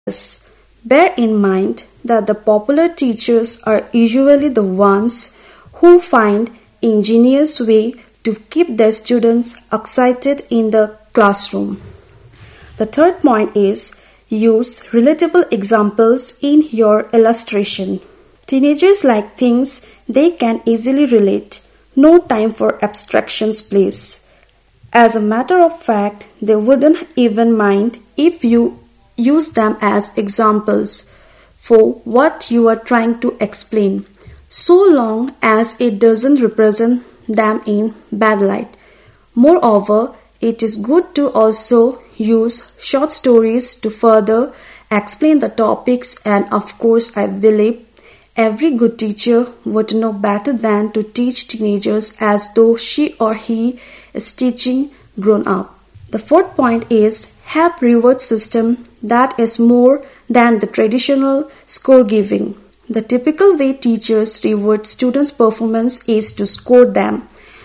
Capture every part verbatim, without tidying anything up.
this. Bear in mind that the popular teachers are usually the ones who find ingenious way to keep their students excited in the classroom. The third point is use relatable examples in your illustration. Teenagers like things they can easily relate. No time for abstractions, please. As a matter of fact, they wouldn't even mind if you use them as examples for what you are trying to explain, so long as it doesn't represent them in bad light. Moreover, it is good to also use short stories to further explain the topics, and of course I believe every good teacher would know better than to teach teenagers as though she or he is teaching grown up. The fourth point is have reward system that is more than the traditional score giving. The typical way teachers reward students' performance is to score them.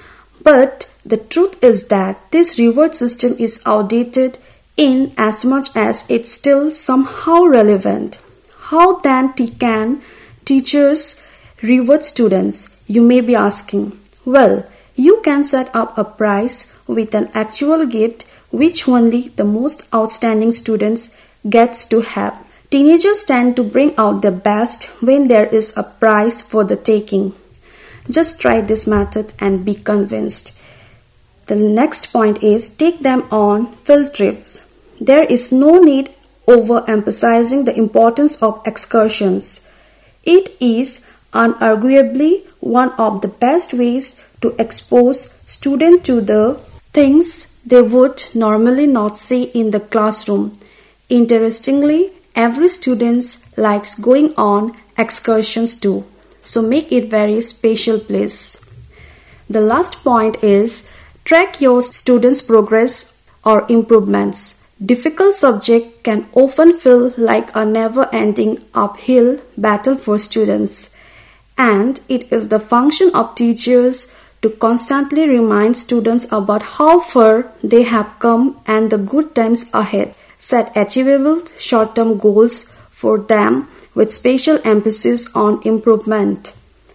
But the truth is that this reward system is outdated in as much as it's still somehow relevant. How then can teachers reward students? You may be asking. Well, you can set up a prize with an actual gift which only the most outstanding students gets to have. Teenagers tend to bring out their best when there is a prize for the taking. Just try this method and be convinced. The next point is take them on field trips. There is no need overemphasizing the importance of excursions. It is unarguably one of the best ways to expose students to the things they would normally not see in the classroom. Interestingly, every student likes going on excursions too, so make it very special place. The last point is track your students' progress or improvements. Difficult subject can often feel like a never-ending uphill battle for students, and it is the function of teachers to constantly remind students about how far they have come and the good times ahead. Set achievable short-term goals for them with special emphasis on improvement.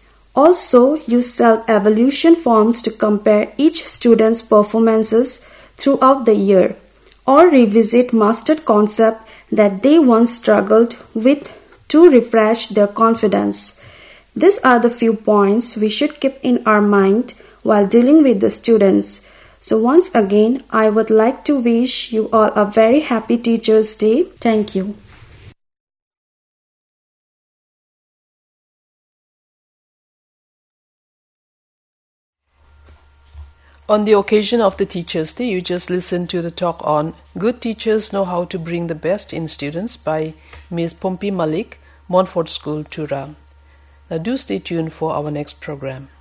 Also, use self-evaluation forms to compare each student's performances throughout the year, or revisit mastered concepts that they once struggled with to refresh their confidence. These are the few points we should keep in our mind while dealing with the students. So once again, I would like to wish you all a very happy Teachers' Day. Thank you. On the occasion of the Teachers' Day, you just listened to the talk on Good Teachers Know How to Bring the Best in Students by Miz Pompi Malik, Montfort School, Tura. Now do stay tuned for our next program.